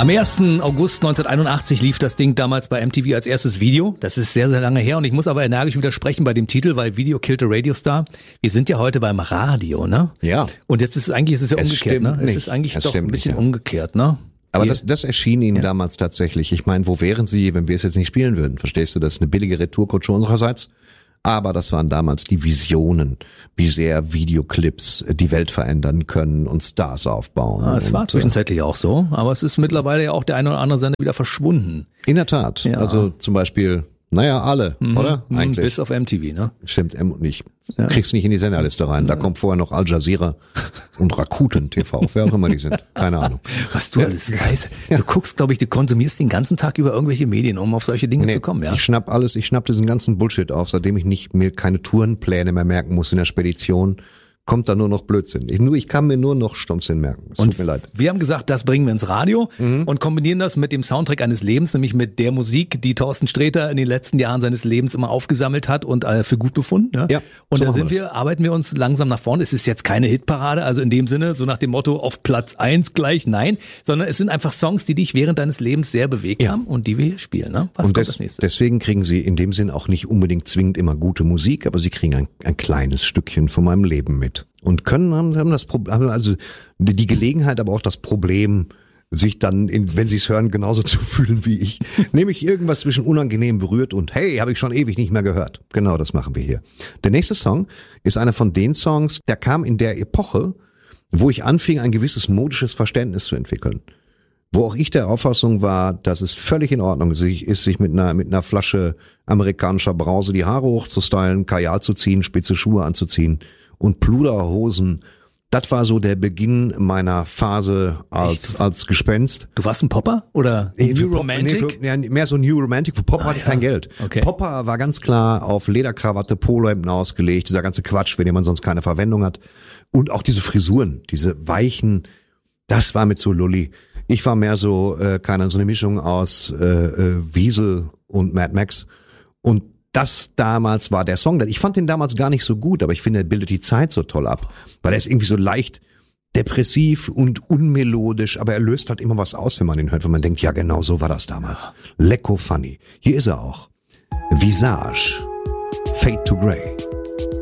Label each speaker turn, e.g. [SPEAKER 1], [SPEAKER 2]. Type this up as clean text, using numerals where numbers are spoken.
[SPEAKER 1] Am 1. August 1981 lief das Ding damals bei MTV als erstes Video. Das ist sehr, sehr lange her und ich muss aber energisch widersprechen bei dem Titel, weil Video killed a Radio Star. Wir sind ja heute beim Radio, ne?
[SPEAKER 2] Ja.
[SPEAKER 1] Und jetzt ist es ja umgekehrt, ne? Es ist eigentlich doch ein bisschen umgekehrt, ne?
[SPEAKER 2] Aber das erschien Ihnen damals tatsächlich. Ich meine, wo wären Sie, wenn wir es jetzt nicht spielen würden? Verstehst du, das ist eine billige Retourkutsche unsererseits. Aber das waren damals die Visionen, wie sehr Videoclips die Welt verändern können und Stars aufbauen.
[SPEAKER 1] Ja, es war zwischenzeitlich auch so, aber es ist mittlerweile ja auch der eine oder andere Sender wieder verschwunden.
[SPEAKER 2] In der Tat. Ja. Also zum Beispiel, alle, oder?
[SPEAKER 1] Eigentlich. Bis auf MTV, ne?
[SPEAKER 2] Stimmt, ich krieg's nicht in die Senderliste rein. Da kommt vorher noch Al Jazeera und Rakuten TV, wer auch immer die sind. Keine Ahnung.
[SPEAKER 1] Was du alles weißt. Du guckst, glaube ich, du konsumierst den ganzen Tag über irgendwelche Medien, um auf solche Dinge zu kommen, ja?
[SPEAKER 2] Ich schnapp diesen ganzen Bullshit auf, seitdem ich mir keine Tourenpläne mehr merken muss in der Spedition. Kommt da nur noch Blödsinn. Ich kann mir nur noch Stumpfsinn merken. Es tut mir leid.
[SPEAKER 1] Wir haben gesagt, das bringen wir ins Radio und kombinieren das mit dem Soundtrack eines Lebens, nämlich mit der Musik, die Thorsten Sträter in den letzten Jahren seines Lebens immer aufgesammelt hat und für gut befunden. Ne?
[SPEAKER 2] Ja,
[SPEAKER 1] und
[SPEAKER 2] so
[SPEAKER 1] da arbeiten wir uns langsam nach vorne. Es ist jetzt keine Hitparade, also in dem Sinne, so nach dem Motto auf Platz 1 gleich, nein, sondern es sind einfach Songs, die dich während deines Lebens sehr bewegt haben und die wir hier spielen. Ne? Was kommt als nächstes?
[SPEAKER 2] Deswegen kriegen Sie in dem Sinn auch nicht unbedingt zwingend immer gute Musik, aber Sie kriegen ein kleines Stückchen von meinem Leben mit. Und haben also die Gelegenheit, aber auch das Problem, sich dann, wenn sie es hören, genauso zu fühlen wie ich. Nämlich irgendwas zwischen unangenehm berührt und hey, habe ich schon ewig nicht mehr gehört. Genau das machen wir hier. Der nächste Song ist einer von den Songs, der kam in der Epoche, wo ich anfing, ein gewisses modisches Verständnis zu entwickeln. Wo auch ich der Auffassung war, dass es völlig in Ordnung ist, sich mit einer Flasche amerikanischer Brause die Haare hochzustylen, Kajal zu ziehen, spitze Schuhe anzuziehen und Pluderhosen. Das war so der Beginn meiner Phase als Gespenst.
[SPEAKER 1] Du warst ein Popper oder New Romantic?
[SPEAKER 2] Mehr so New Romantic. Für Popper hatte ich kein Geld.
[SPEAKER 1] Okay.
[SPEAKER 2] Popper war ganz klar auf Lederkrawatte, Polohemden ausgelegt, dieser ganze Quatsch, für den man sonst keine Verwendung hat. Und auch diese Frisuren, diese weichen, das war mit so Lulli. Ich war mehr so, so eine Mischung aus Wiesel und Mad Max. Und das damals war der Song. Ich fand den damals gar nicht so gut, aber ich finde, er bildet die Zeit so toll ab. Weil er ist irgendwie so leicht depressiv und unmelodisch, aber er löst halt immer was aus, wenn man ihn hört, wenn man denkt, ja genau, so war das damals. Lecko funny. Hier ist er auch. Visage. Fade to Grey.